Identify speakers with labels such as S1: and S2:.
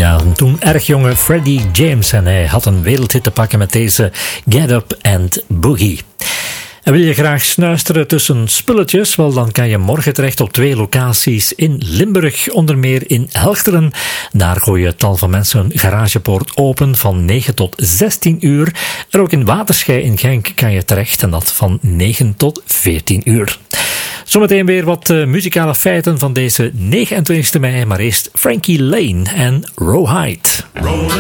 S1: Ja, een toen erg jonge Freddie James en hij had een wereldhit te pakken met deze Get Up and Boogie. En wil je graag snuisteren tussen spulletjes? Wel, dan kan je morgen terecht op 2 locaties in Limburg, onder meer in Helchteren. Daar gooien tal van mensen hun garagepoort open van 9 tot 16 uur. En ook in Waterschei in Genk kan je terecht en dat van 9 tot 14 uur. Zometeen weer wat muzikale feiten van deze 29 mei, maar eerst Frankie Lane en Rawhide.